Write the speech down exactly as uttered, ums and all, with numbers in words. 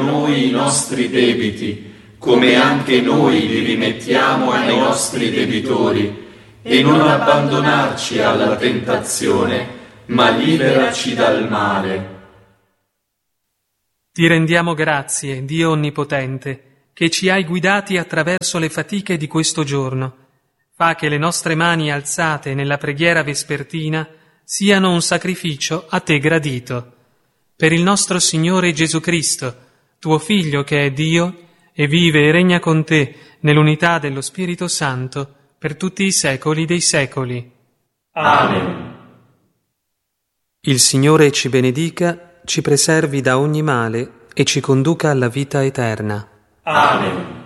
noi i nostri debiti, come anche noi li rimettiamo ai nostri debitori, e non abbandonarci alla tentazione, ma liberaci dal male. Ti rendiamo grazie, Dio Onnipotente, che ci hai guidati attraverso le fatiche di questo giorno. Fa che le nostre mani alzate nella preghiera vespertina siano un sacrificio a te gradito. Per il nostro Signore Gesù Cristo, tuo Figlio che è Dio, e vive e regna con te nell'unità dello Spirito Santo per tutti i secoli dei secoli. Amen. Il Signore ci benedica, ci preservi da ogni male e ci conduca alla vita eterna. Amen.